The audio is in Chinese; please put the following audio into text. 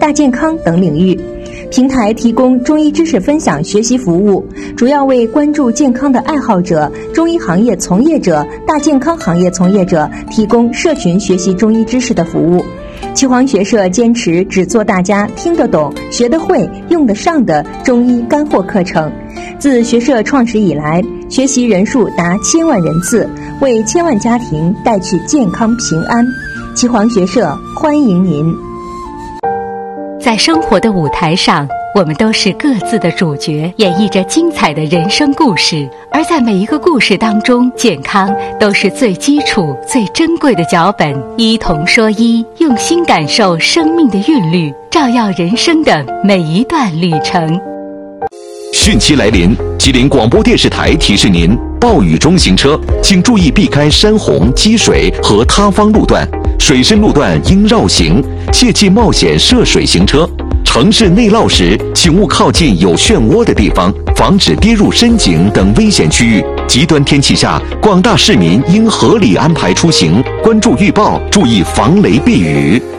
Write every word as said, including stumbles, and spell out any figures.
大健康等领域。平台提供中医知识分享学习服务，主要为关注健康的爱好者、中医行业从业者、大健康行业从业者提供社群学习中医知识的服务。岐黄学社坚持只做大家听得懂、学得会、用得上的中医干货课程。自学社创始以来，学习人数达千万人次，为千万家庭带去健康平安。岐黄学社欢迎您。 在生活的舞台上，我们都是各自的主角，演绎着精彩的人生故事。而在每一个故事当中，健康都是最基础、最珍贵的脚本。医同说医，用心感受生命的韵律，照耀人生的每一段旅程。 汛期来临，吉林广播电视台提示您：暴雨中行车，请注意避开山洪、积水和塌方路段，水深路段应绕行，切忌冒险涉水行车。城市内涝时，请勿靠近有漩涡的地方，防止跌入深井等危险区域。极端天气下，广大市民应合理安排出行，关注预报，注意防雷避雨。